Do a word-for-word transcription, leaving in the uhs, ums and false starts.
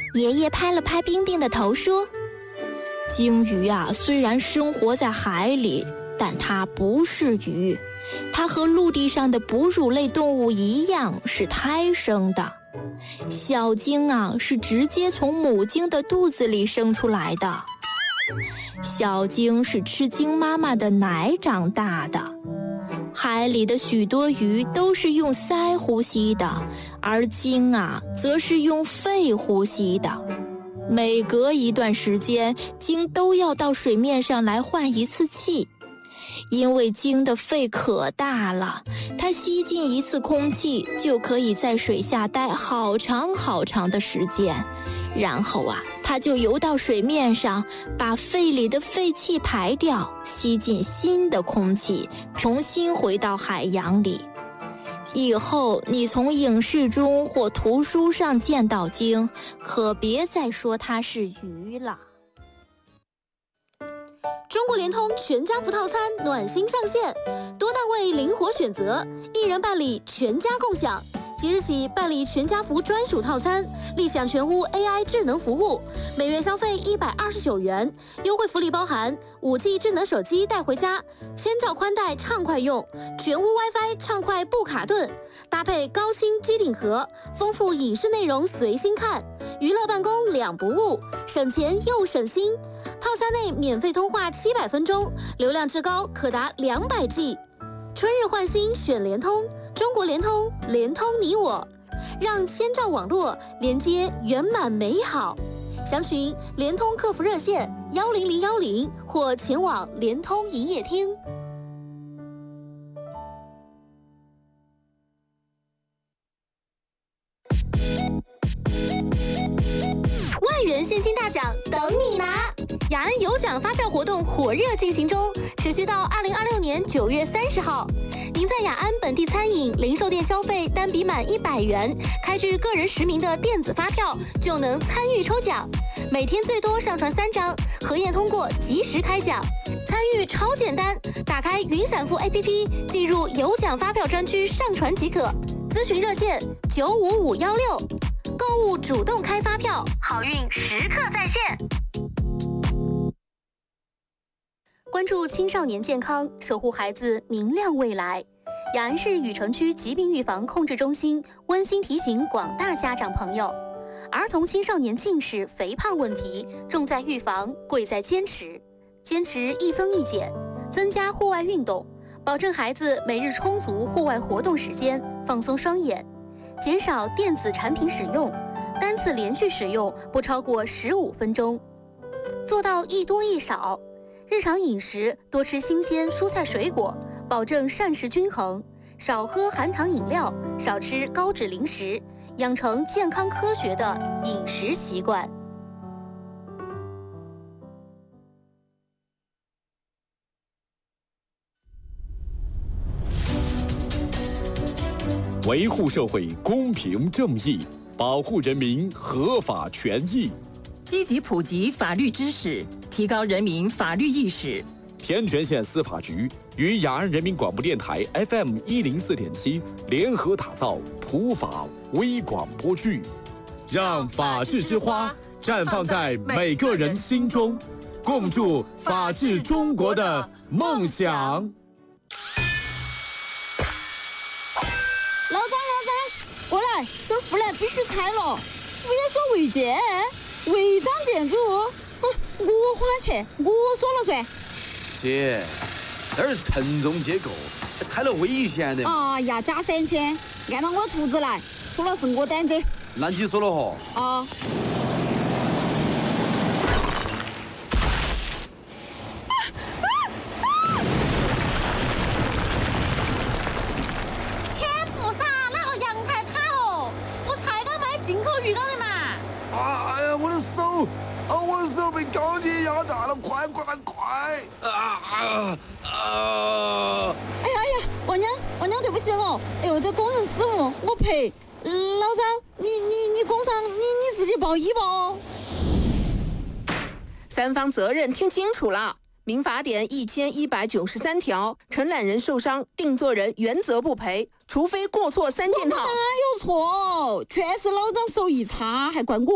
爷爷拍了拍冰冰的头说：“ 鲸鱼啊，虽然生活在海里，但它不是鱼，它和陆地上的哺乳类动物一样是胎生的。小鲸啊，是直接从母鲸的肚子里生出来的。小鲸是吃鲸妈妈的奶长大的。海里的许多鱼都是用鳃呼吸的，而鲸啊，则是用肺呼吸的。每隔一段时间，鲸都要到水面上来换一次气。因为鲸的肺可大了，它吸进一次空气就可以在水下待好长好长的时间，然后啊，它就游到水面上，把肺里的废气排掉，吸进新的空气，重新回到海洋里。以后你从影视中或图书上见到鲸，可别再说它是鱼了。 中国联通全家福套餐暖心上线，多档位灵活选择，一人办理全家共享。即日起办理全家福专属套餐，立享全屋 A I 智能服务，每月消费一百二十九元，优惠福利包含 五 G 智能手机带回家，千兆宽带畅快用，全屋 WiFi 畅快不卡顿，搭配高清机顶盒，丰富影视内容随心看，娱乐办公两不误，省钱又省心。套餐内免费通话七百分钟，流量至高可达两百 G。春日换新选联通，中国联通，联通你我，让千兆网络连接圆满美好。详询联通客服热线幺零零幺零或前往联通营业厅。万元现金大奖等你拿！雅安有奖发票活动火热进行中，持续到二零二六年九月三十号。您在雅安本地餐饮、零售店消费单笔满一百元，开具个人实名的电子发票，就能参与抽奖。每天最多上传三张，核验通过及时开奖。参与超简单，打开云闪付 A P P， 进入有奖发票专区上传即可。咨询热线九五五幺六。购物主动开发票，好运时刻在线。关注青少年健康，守护孩子明亮未来。雅安市雨城区疾病预防控制中心温馨提醒广大家长朋友，儿童青少年近视、肥胖问题重在预防，贵在坚持。坚持一增一减，增加户外运动，保证孩子每日充足户外活动时间，放松双眼。减少电子产品使用，单次连续使用不超过十五分钟，做到一多一少。日常饮食多吃新鲜蔬菜水果，保证膳食均衡，少喝含糖饮料，少吃高脂零食，养成健康科学的饮食习惯。 维护社会公平正义，保护人民合法权益， 积极普及法律知识，提高人民法律意识。 天全县司法局与雅安人民广播电台 F M 一零四点七联合打造普法微广播剧，让法治之花绽放在每个人心中，共筑法治中国的梦想。 过来，这儿湖南必须拆了！不要说违建，违章建筑，我花钱，我说了算。 姐，这儿承重结构，拆了危险的。 哎呀，加三千，按照我图纸来，出了是我担子。 那你说了哈？ 啊。 进口鱼缸的嘛！ 啊！哎呀，我的手！啊，我的手被钢筋压断了！快快快！啊啊啊！ 哎呀哎呀，王娘，王娘，对不起了！哎呦，这工人失误，我赔。嗯，老张，你你你工伤，你你自己报医吧哦。 三方责任听清楚了。民法典一千一百九十三条，承揽人受伤，定作人原则不赔，除非过错三件套。 哪有错？全是老张手艺差，还怪我。